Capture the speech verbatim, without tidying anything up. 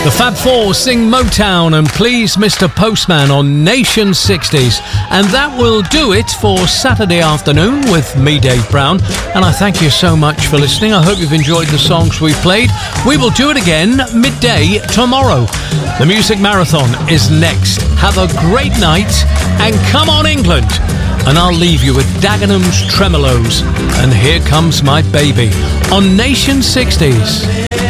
The Fab Four sing Motown and Please Mister Postman on Nation sixties. And that will do it for Saturday afternoon with me, Dave Brown. And I thank you so much for listening. I hope you've enjoyed the songs we've played. We will do it again midday tomorrow. The Music Marathon is next. Have a great night and come on England. And I'll leave you with Dagenham's Tremolos and Here Comes My Baby on Nation sixties.